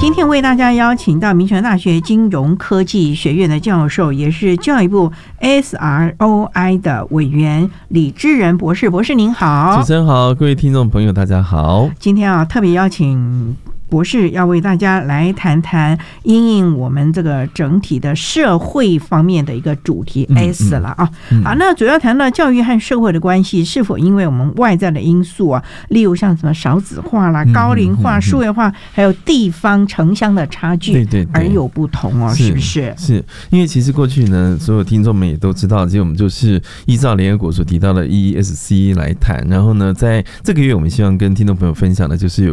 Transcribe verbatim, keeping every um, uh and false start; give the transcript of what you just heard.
今天为大家邀请到民权大学金融科技学院的教授，也是教育部 S R O I 的委员李智仁博士。博士您好。 主持人好，各位听众朋友大家好。 今天啊，特别邀请博士要为大家来谈谈因应我们这个整体的社会方面的一个主题 S 了啊。 嗯嗯、 好，那主要谈到教育和社会的关系是否因为我们外在的因素啊，例如像什么少子化啦、高龄化、数位化，还有地方城乡的差距，对对，而有不同哦，是不是？ 是因为其实过去呢，所有听众们也都知道，其实我们就是依照联合国所提到的 E S C 来谈，然后呢，在这个月我们希望跟听众朋友分享的就是有